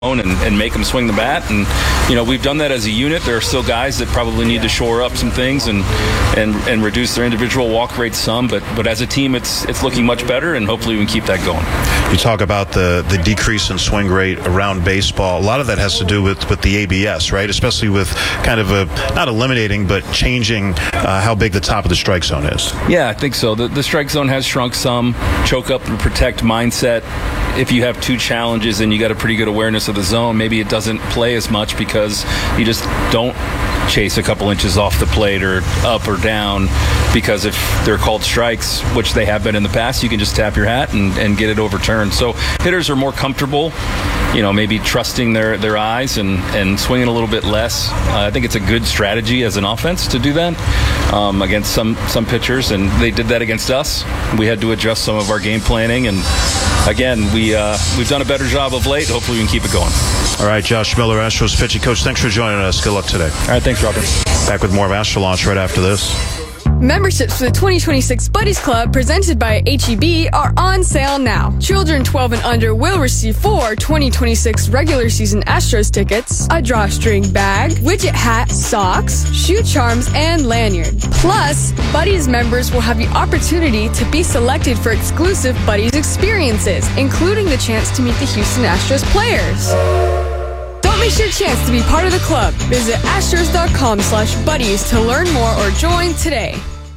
and make them swing the bat. And, we've done that as a unit. There are still guys that probably need to shore up some things and reduce their individual walk rate some. But as a team, it's looking much better, and hopefully we can keep that going. You talk about the decrease in swing rate around baseball. A lot of that has to do with the ABS, right? Especially with kind of not eliminating, but changing how big the top of the strike zone is. Yeah, I think so. The strike zone has shrunk some. Choke up and protect mindset. If you have two challenges and you got a pretty good awareness of the zone, maybe it doesn't play as much because you just don't chase a couple inches off the plate or up or down, because if they're called strikes, which they have been in the past, you can just tap your hat and get it overturned. So hitters are more comfortable, maybe trusting their eyes and swinging a little bit less. I think it's a good strategy as an offense to do that against some pitchers, and they did that against us. We had to adjust some of our game planning, and again, we've done a better job of late. Hopefully we can keep it going. All right, Josh Miller, Astros pitching coach, thanks for joining us. Good luck today. All right, thanks, Robert. Back with more of Astro Launch right after this. Memberships for the 2026 Buddies Club presented by HEB are on sale now. Children 12 and under will receive 4 2026 regular season Astros tickets, a drawstring bag, widget hat, socks, shoe charms, and lanyard. Plus, Buddies members will have the opportunity to be selected for exclusive Buddies experiences, including the chance to meet the Houston Astros players. Don't miss your chance to be part of the club. Visit astros.com/buddies to learn more or join today.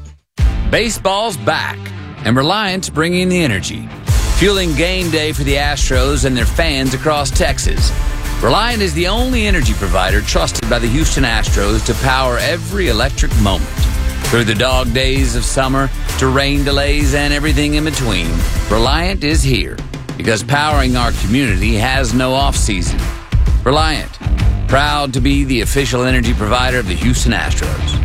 Baseball's back, and Reliant's bringing the energy, fueling game day for the Astros and their fans across Texas. Reliant is the only energy provider trusted by the Houston Astros to power every electric moment. Through the dog days of summer to rain delays and everything in between, Reliant is here because powering our community has no off-season. Reliant, proud to be the official energy provider of the Houston Astros.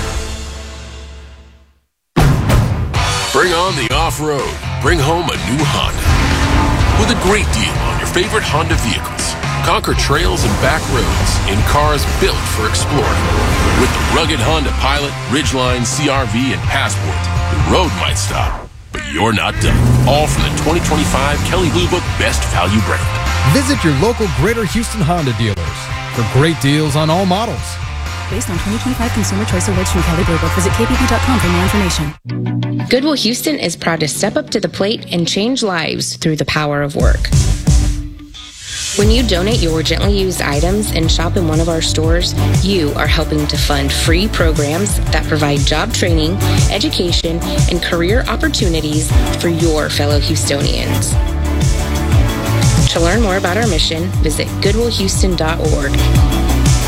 Bring on the off-road. Bring home a new Honda. With a great deal on your favorite Honda vehicles. Conquer trails and back roads in cars built for exploring. With the rugged Honda Pilot, Ridgeline, CR-V, and Passport, the road might stop, but you're not done. All from the 2025 Kelley Blue Book Best Value Brand. Visit your local Greater Houston Honda dealers for great deals on all models. Based on 2025 Consumer Choice Awards from Kelley Blue Book. Visit kpp.com for more information. Goodwill Houston is proud to step up to the plate and change lives through the power of work. When you donate your gently used items and shop in one of our stores, you are helping to fund free programs that provide job training, education, and career opportunities for your fellow Houstonians. To learn more about our mission, visit goodwillhouston.org.